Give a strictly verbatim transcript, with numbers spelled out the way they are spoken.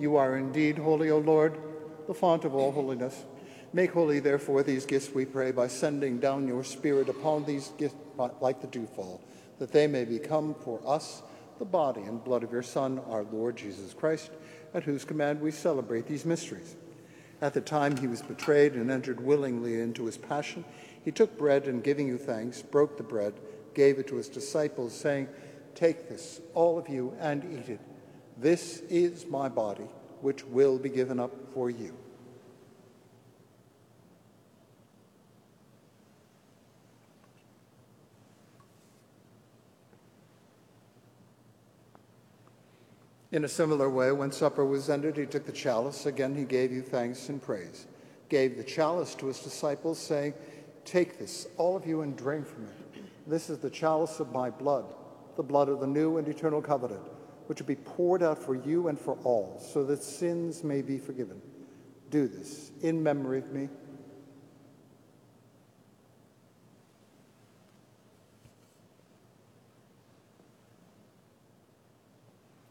You are indeed holy, O Lord, the fount of all holiness. Make holy, therefore, these gifts, we pray, by sending down your Spirit upon these gifts like the dewfall, that they may become for us the body and blood of your Son, our Lord Jesus Christ, at whose command we celebrate these mysteries. At the time he was betrayed and entered willingly into his passion, he took bread and, giving you thanks, broke the bread, gave it to his disciples, saying, "Take this, all of you, and eat it. This is my body, which will be given up for you." In a similar way, when supper was ended, he took the chalice. Again, he gave you thanks and praise, gave the chalice to his disciples, saying, "Take this, all of you, and drink from it. This is the chalice of my blood, the blood of the new and eternal covenant, which will be poured out for you and for all, so that sins may be forgiven. Do this in memory of me."